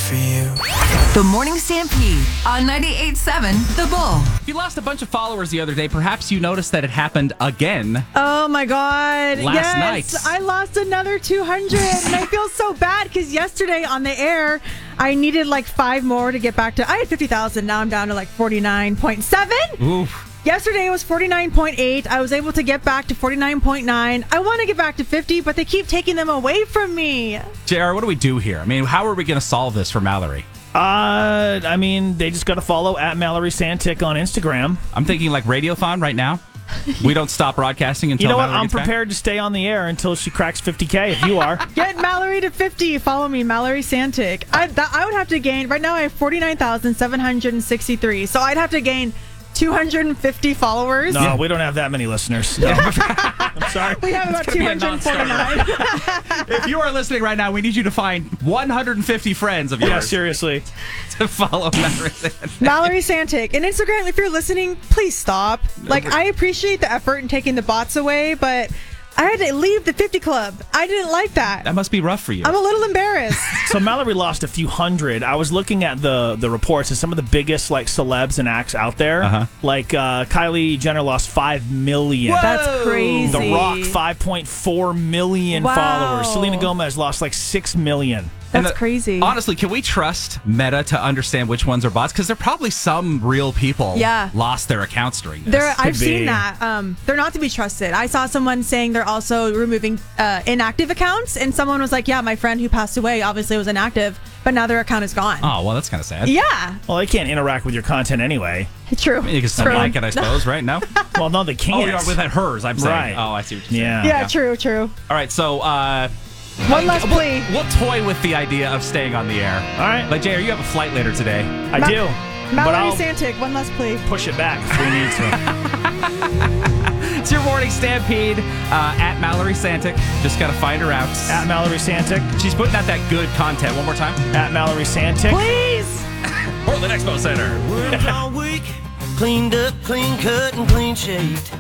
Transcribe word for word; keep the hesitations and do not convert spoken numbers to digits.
for you. The Morning Stampede on ninety-eight point seven The Bull. If you lost a bunch of followers the other day, perhaps you noticed that it happened again. Oh my God. Last yes, night. I lost another two hundred and I feel so bad because yesterday on the air, I needed like five more to get back to, I had fifty thousand. Now I'm down to like forty-nine point seven. Oof. Yesterday it was forty-nine point eight. I was able to get back to forty-nine point nine. I want to get back to fifty, but they keep taking them away from me. J R, what do we do here? I mean, how are we going to solve this for Mallory? Uh, I mean, they just got to follow at Mallory Santic on Instagram. I'm thinking like Radiothon right now. We don't stop broadcasting until You know what? Mallory I'm gets back. prepared to stay on the air until she cracks fifty K if you are. Get Mallory to fifty. Follow me, Mallory Santic. I, that, I would have to gain, right now I have forty-nine thousand seven hundred sixty-three. So I'd have to gain two hundred fifty followers. No, we don't have that many listeners. No. I'm sorry. We have about It's two gonna be a hundred forty-nine. If you are listening right now, we need you to find one hundred fifty friends of yours Yeah, seriously. to follow Mallory Santic. Mallory Santic. And Instagram, if you're listening, please stop. Like, I appreciate the effort in taking the bots away, but I had to leave the fifty club. I didn't like that. That must be rough for you. I'm a little embarrassed. So Mallory lost a few hundred. I was looking at the the reports and some of the biggest like celebs and acts out there. Uh-huh. Like uh, Kylie Jenner lost five million. That's crazy. The Rock five point four million Wow. followers. Selena Gomez lost like six million. And That's the- crazy. Honestly, can we trust Meta to understand which ones are bots? Because there are probably some real people Yeah. lost their accounts during this. They're, I've be. seen that. Um, they're not to be trusted. I saw someone saying they're also removing uh, inactive accounts, and someone was like, yeah, my friend who passed away obviously was inactive, but now their account is gone. Oh, well, that's kind of sad. Yeah, Well, they can't interact with your content anyway. true. I mean, you can still True. like it, I suppose, right? No? Well, no, they Oh, can't. you're with hers, I'm saying. Right. Oh, I see what you're saying. Yeah. Yeah, true, true. All right, so uh, One last we'll, plea. we'll toy with the idea of staying on the air. All right. Like, J R, you have a flight later today. I Ma- do. But Mallory I'll Santic, one last plea. push it back if we need to. It's your morning stampede uh, at Mallory Santic. Just got to find her out. At Mallory Santic. She's putting out that good content. One more time. At Mallory Santic. Please. Portland Expo Center. Worked all week, cleaned up, clean cut, and clean shaved.